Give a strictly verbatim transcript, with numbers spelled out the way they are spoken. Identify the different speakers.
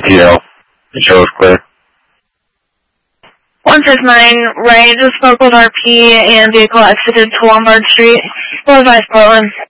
Speaker 1: T L. The show is clear.
Speaker 2: one six nine, right, just spoke with R P and vehicle exited to Lombard Street. What advice, Portland?